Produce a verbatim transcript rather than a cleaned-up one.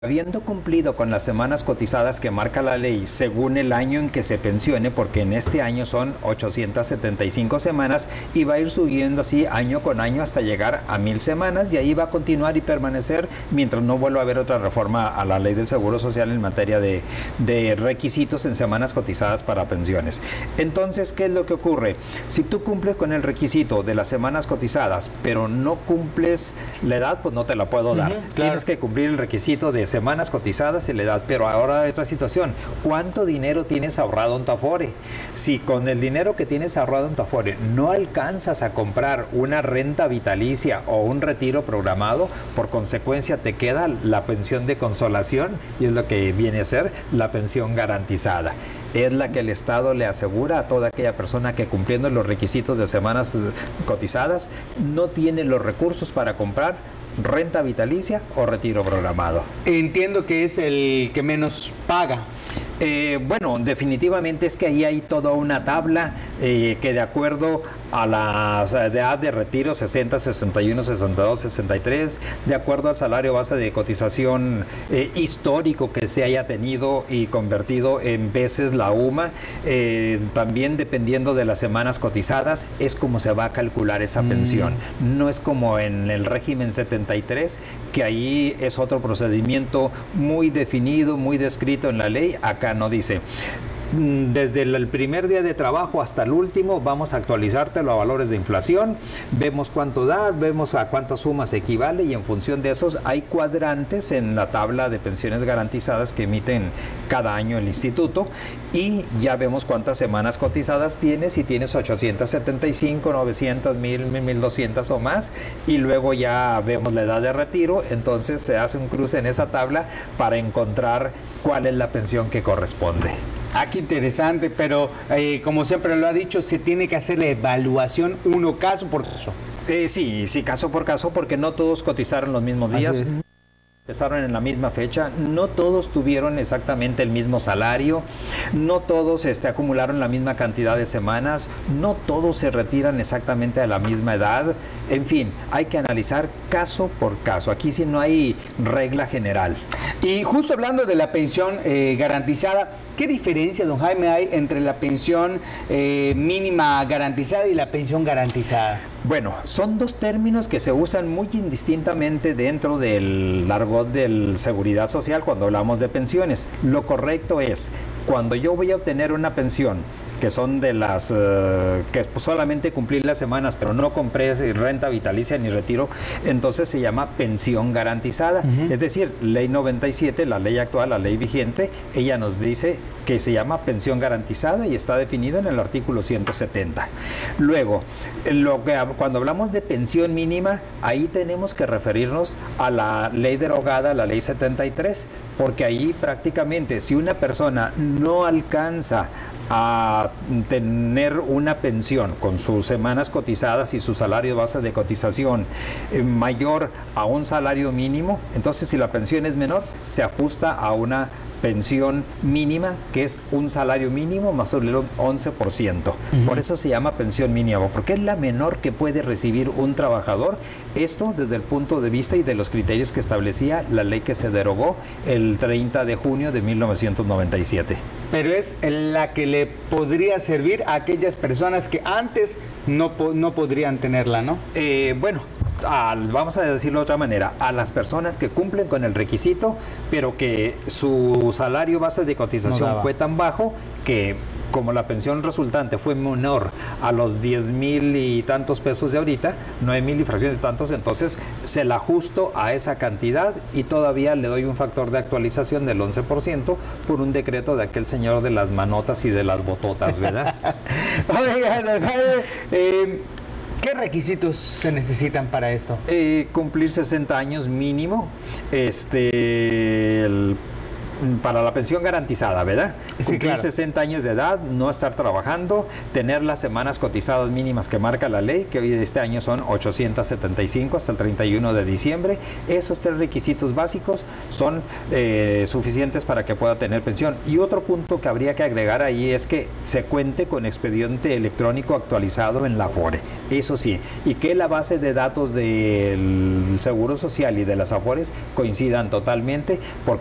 Habiendo cumplido con las semanas cotizadas que marca la ley según el año en que se pensione, porque en este año son ochocientas setenta y cinco semanas y va a ir subiendo así año con año hasta llegar a mil semanas, y ahí va a continuar y permanecer mientras no vuelva a haber otra reforma a la ley del Seguro Social en materia de, de requisitos en semanas cotizadas para pensiones. Entonces, ¿qué es lo que ocurre? Si tú cumples con el requisito de las semanas cotizadas, pero no cumples la edad, pues no te la puedo dar. Uh-huh, claro. Tienes que cumplir el requisito de semanas cotizadas y la edad, pero ahora hay otra situación. ¿Cuánto dinero tienes ahorrado en tu Afore? Si con el dinero que tienes ahorrado en tu Afore no alcanzas a comprar una renta vitalicia o un retiro programado, por consecuencia te queda la pensión de consolación, y es lo que viene a ser la pensión garantizada. Es la que el Estado le asegura a toda aquella persona que, cumpliendo los requisitos de semanas cotizadas, no tiene los recursos para comprar renta vitalicia o retiro programado. Entiendo que es el que menos paga. Eh, bueno, definitivamente es que ahí hay toda una tabla eh, que, de acuerdo a la edad de retiro, sesenta, sesenta y uno, sesenta y dos, sesenta y tres, de acuerdo al salario base de cotización eh, histórico que se haya tenido y convertido en veces la U M A, eh, también dependiendo de las semanas cotizadas, es como se va a calcular esa mm. pensión. No es como en el régimen setenta y tres, que ahí es otro procedimiento muy definido, muy descrito en la ley. Acá no dice: desde el primer día de trabajo hasta el último vamos a actualizártelo a valores de inflación, vemos cuánto da, vemos a cuántas sumas equivale, y en función de esos hay cuadrantes en la tabla de pensiones garantizadas que emiten cada año el instituto, y ya vemos cuántas semanas cotizadas tienes, si tienes ochocientas setenta y cinco, novecientas, mil, mil doscientas o más, y luego ya vemos la edad de retiro. Entonces se hace un cruce en esa tabla para encontrar cuál es la pensión que corresponde. Ah, qué interesante, pero eh, como siempre lo ha dicho, se tiene que hacer la evaluación uno caso por caso. Eh, sí, sí, caso por caso, porque no todos cotizaron los mismos días. Empezaron en la misma fecha, no todos tuvieron exactamente el mismo salario, no todos este, acumularon la misma cantidad de semanas, no todos se retiran exactamente a la misma edad. En fin, hay que analizar caso por caso. Aquí sí no hay regla general. Y justo hablando de la pensión eh, garantizada, ¿qué diferencia, don Jaime, hay entre la pensión eh, mínima garantizada y la pensión garantizada? Bueno, son dos términos que se usan muy indistintamente dentro del argot de seguridad social cuando hablamos de pensiones. Lo correcto es, cuando yo voy a obtener una pensión, que son de las uh, que solamente cumplí las semanas, pero no compré renta vitalicia ni retiro, entonces se llama pensión garantizada. Uh-huh. Es decir, ley noventa y siete, la ley actual, la ley vigente, ella nos dice que se llama pensión garantizada y está definida en el artículo ciento setenta. Luego, lo que, cuando hablamos de pensión mínima, ahí tenemos que referirnos a la ley derogada, la ley setenta y tres, porque ahí prácticamente, si una persona no alcanza a tener una pensión con sus semanas cotizadas y su salario base de cotización eh, mayor a un salario mínimo, entonces si la pensión es menor, se ajusta a una pensión mínima, que es un salario mínimo más el once por ciento. Uh-huh. Por eso se llama pensión mínima, porque es la menor que puede recibir un trabajador. Esto desde el punto de vista y de los criterios que establecía la ley que se derogó el treinta de junio de mil novecientos noventa y siete. Pero es la que le podría servir a aquellas personas que antes no, no podrían tenerla, ¿no? Eh, bueno, Al, vamos a decirlo de otra manera, a las personas que cumplen con el requisito, pero que su salario base de cotización no fue tan bajo que, como la pensión resultante fue menor a los diez mil y tantos pesos de ahorita, nueve mil y fracción de tantos, entonces se la ajusto a esa cantidad y todavía le doy un factor de actualización del once por ciento por un decreto de aquel señor de las manotas y de las bototas, ¿verdad? Oiga, eh, ¿qué requisitos se necesitan para esto? Eh, cumplir sesenta años mínimo, este, el para la pensión garantizada, ¿verdad? Sí, Cumplir claro. sesenta años de edad, no estar trabajando, tener las semanas cotizadas mínimas que marca la ley, que hoy este año son ochocientos setenta y cinco hasta el treinta y uno de diciembre. Esos tres requisitos básicos son eh, suficientes para que pueda tener pensión. Y otro punto que habría que agregar ahí es que se cuente con expediente electrónico actualizado en la Afore, eso sí, y que la base de datos del Seguro Social y de las Afores coincidan totalmente, porque